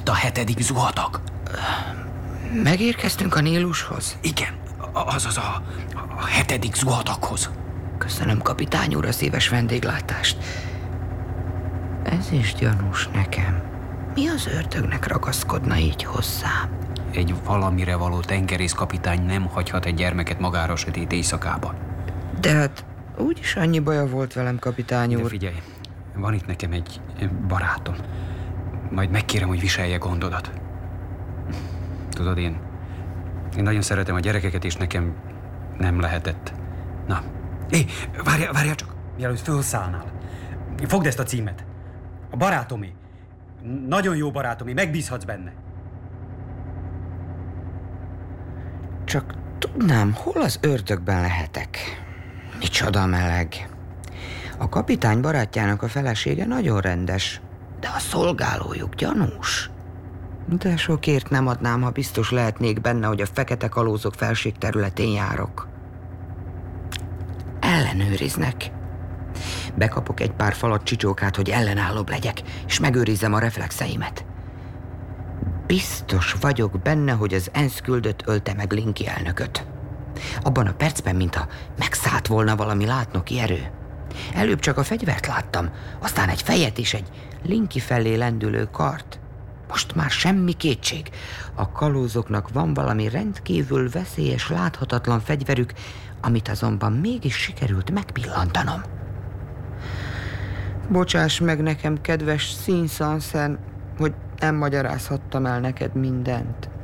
a 7. zuhatag. Megérkeztünk a Nílushoz? Igen, azaz a 7. zuhataghoz. Köszönöm, kapitány úr, a szíves vendéglátást. Ez is gyanús nekem. Mi az ördögnek ragaszkodna így hozzám? Egy valamire való tengerészkapitány nem hagyhat egy gyermeket magára sötét éjszakában. De hát úgyis annyi baja volt velem, kapitány úr. De figyelj, van itt nekem egy barátom. Majd megkérem, hogy viselje gondodat. Tudod, én nagyon szeretem a gyerekeket, és nekem nem lehetett. Na, várjál csak, mielőtt felszállnál. Fogd ezt a címet. A barátomé. Nagyon jó barátomé, megbízhatsz benne. Csak tudnám, hol az ördögben lehetek. Micsoda meleg. A kapitány barátjának a felesége nagyon rendes, de a szolgálójuk gyanús. De sokért nem adnám, ha biztos lehetnék benne, hogy a fekete kalózok felség területén járok. Ellenőriznek. Bekapok egy pár falat csicsókát, hogy ellenállóbb legyek, és megőrizzem a reflexeimet. Biztos vagyok benne, hogy az ENSZ küldött ölte meg Linki elnököt. Abban a percben, mintha megszállt volna valami látnoki erő. Előbb csak a fegyvert láttam, aztán egy fejet és egy Linki felé lendülő kart. Most már semmi kétség. A kalózoknak van valami rendkívül veszélyes, láthatatlan fegyverük, amit azonban mégis sikerült megpillantanom. Bocsáss meg nekem, kedves Szín-Szanszern, hogy nem magyarázhattam el neked mindent.